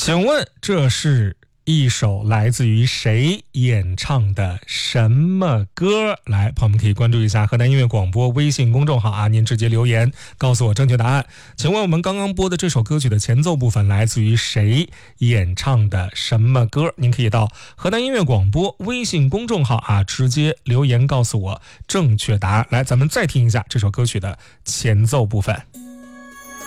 请问这是一首来自于谁演唱的什么歌？来，朋友们可以关注一下河南音乐广播微信公众号啊，您直接留言告诉我正确答案。请问我们刚刚播的这首歌曲的前奏部分来自于谁演唱的什么歌？您可以到河南音乐广播微信公众号啊，直接留言告诉我正确答案。来，咱们再听一下这首歌曲的前奏部分。